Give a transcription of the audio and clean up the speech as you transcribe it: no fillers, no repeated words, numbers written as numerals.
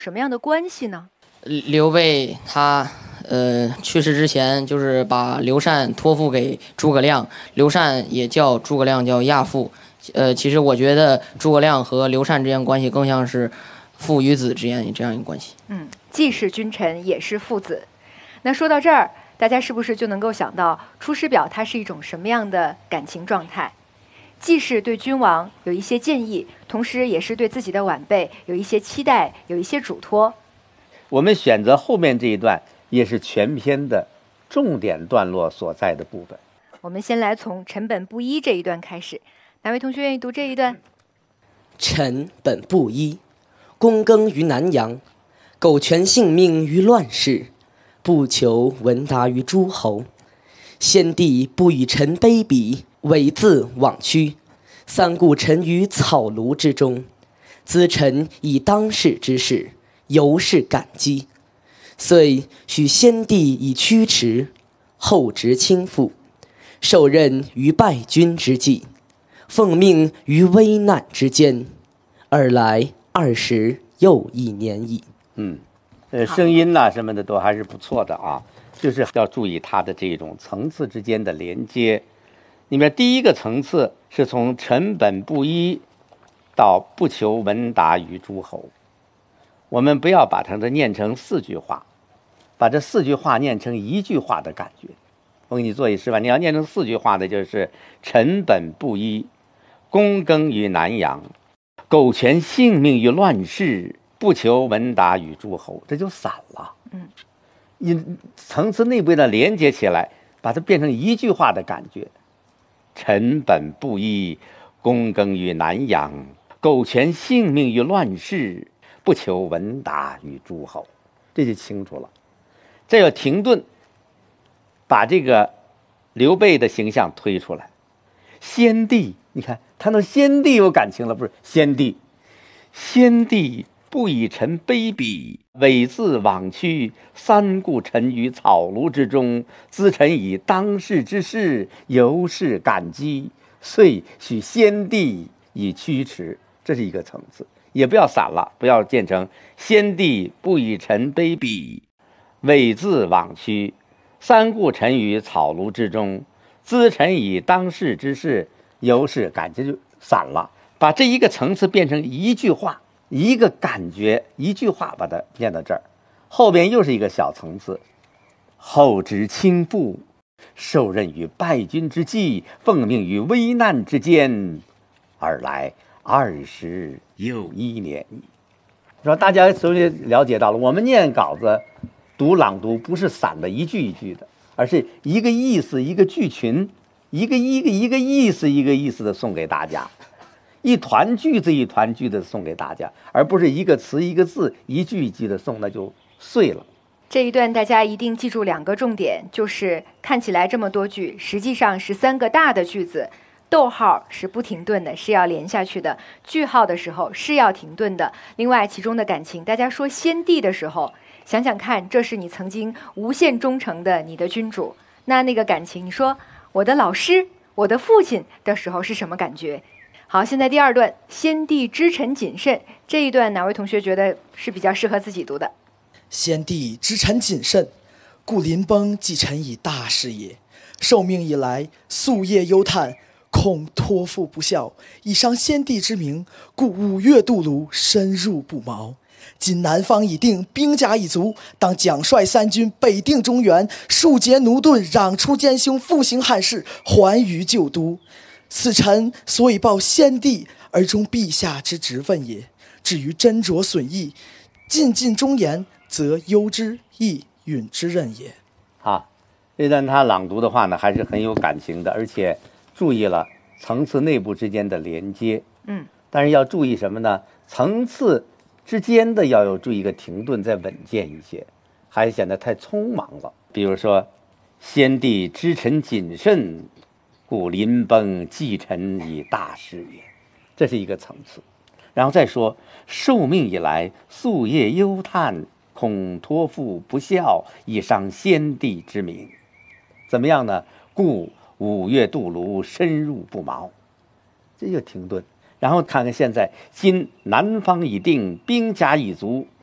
什么样的关系呢？ 刘备他去世之前，就是把刘禅托付给诸葛亮，刘禅也叫诸葛亮叫亚父。其实我觉得诸葛亮和刘禅之间关系更像是父与子之间这样一个关系。 既是君臣，也是父子。那说到这儿，大家是不是就能够想到《出师表》它是一种什么样的感情状态？既是对君王有一些建议，同时也是对自己的晚辈有一些期待，有一些嘱托。 我们选择后面这一段，也是全篇的重点段落所在的部分。 我们先来从臣本布衣这一段开始，哪位同学愿意读这一段？ 臣本布衣，躬耕于南阳，苟全性命于乱世，不求闻达于诸侯。先帝不与臣卑鄙，猥自枉屈，三顾臣于草庐之中，咨臣以当世之事，由是感激。遂许先帝以驱驰，后值倾覆，受任于败军之际，奉命于危难之间，尔来20又1年矣。 声音呐、什么的都还是不错的啊，就是要注意它的这种层次之间的连接。里面第一个层次是从臣本布衣到不求闻达于诸侯，我们不要把它的念成4句话，把这4句话念成1句话的感觉。我给你做一示范，你要念成4句话的，就是臣本布衣，躬耕于南阳，苟全性命于乱世，不求闻达于诸侯，这就散了。层次内部的连接起来，把它变成1句话的感觉。臣本布衣，躬耕于南阳，苟全性命于乱世，不求闻达于诸侯，这就清楚了。这要停顿，把这个刘备的形象推出来。先帝，你看谈到先帝有感情了，不是？先帝不以臣卑鄙，猥自枉屈，三顾臣于草庐之中，咨臣以当世之事，由是感激。遂许先帝以驱驰，这是一个层次。也不要散了，不要变成先帝不以臣卑鄙，猥自枉屈，三顾臣于草庐之中，咨臣以当世之事，由是感激，就散了。把这一个层次变成1句话，一个感觉，1句话把它变到这儿。后边又是一个小层次，后值倾覆，受任于败军之际，奉命于危难之间，尔来20又1年矣。说大家首先了解到了，我们念稿子读朗读不是散的一句一句的，而是一个意思一个句群，一个意思一个意思的送给大家，一团句子一团句子送给大家，而不是一个词一个字一句一句的送，那就碎了。 这一段大家一定记住2个重点，就是看起来这么多句，实际上是3个大的句子，逗号是不停顿的，是要连下去的，句号的时候是要停顿的。另外其中的感情，大家说先帝的时候，想想看，这是你曾经无限忠诚的你的君主，那个感情，你说我的老师我的父亲的时候是什么感觉？好，现在第2段，先帝知臣谨慎，这一段哪位同学觉得是比较适合自己读的？ 先帝知臣谨慎，故临崩寄臣以大事也。受命以来，夙夜忧叹，恐托付不效，以伤先帝之名，故5月渡泸，深入不毛。今南方已定，兵甲已足，当奖率3军，北定中原，庶竭奴钝，攘除奸凶，复兴汉室，还于旧都。此臣所以报先帝而忠陛下之职分也。至于斟酌损益，尽忠言，则忧之亦允之任也。 这段他朗读的话呢，还是很有感情的，而且注意了层次内部之间的连接。但是要注意什么呢？层次之间的要有注意一个停顿，再稳健一些，还显得太匆忙了。比如说，先帝知臣谨慎，故临崩寄臣以大事也，这是一个层次。然后再说，受命以来，夙夜忧叹，恐托付不效，以伤先帝之名。怎么样呢？故5月渡泸，深入不毛。这就停顿。然后看看现在，今南方已定，兵甲已足，